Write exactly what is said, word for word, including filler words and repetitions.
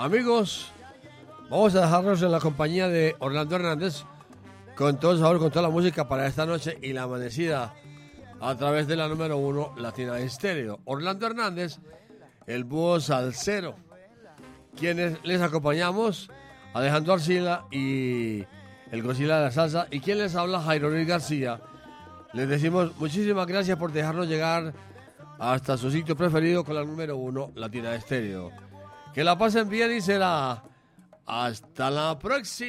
Amigos, vamos a dejarnos en la compañía de Orlando Hernández con todo el sabor, con toda la música para esta noche y la amanecida a través de la número uno Latina Estéreo. Orlando Hernández, el búho salsero, quienes les acompañamos, Alejandro Arcila y el Godzilla de la salsa, y quien les habla, Jairo Luis García. Les decimos muchísimas gracias por dejarnos llegar hasta su sitio preferido con la número uno Latina Estéreo. Que la pasen bien y será hasta la próxima.